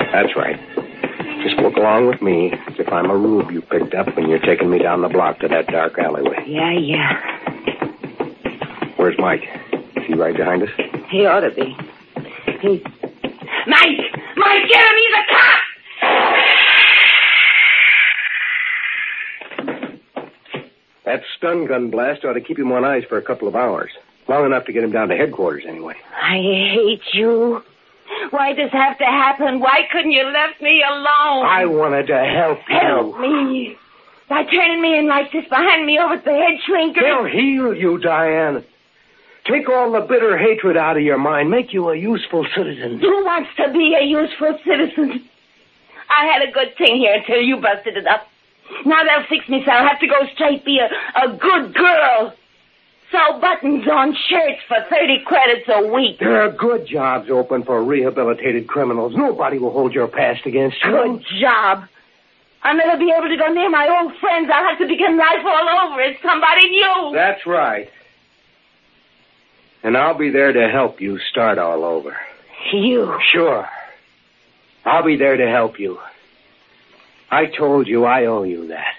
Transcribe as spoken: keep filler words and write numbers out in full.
That's right. Just look along with me as if I'm a rube you picked up when you're taking me down the block to that dark alleyway. Yeah, yeah. Where's Mike? Is he right behind us? He ought to be. He... Mike! Mike, get him! He's a cop! That stun gun blast ought to keep him on ice for a couple of hours. Long enough to get him down to headquarters, anyway. I hate you. Why does this have to happen? Why couldn't you left me alone? I wanted to help you. Help me? By turning me in like this behind me over at the head shrinker? They'll heal you, Diane. Take all the bitter hatred out of your mind. Make you a useful citizen. Who wants to be a useful citizen? I had a good thing here until you busted it up. Now they'll fix me so I'll have to go straight be a, a good girl. Sew buttons on shirts for thirty credits a week. There are good jobs open for rehabilitated criminals. Nobody will hold your past against you. Good job. I'll never be able to go near my old friends. I'll have to begin life all over as somebody new. That's right. And I'll be there to help you start all over. You? Sure. I'll be there to help you. I told you I owe you that.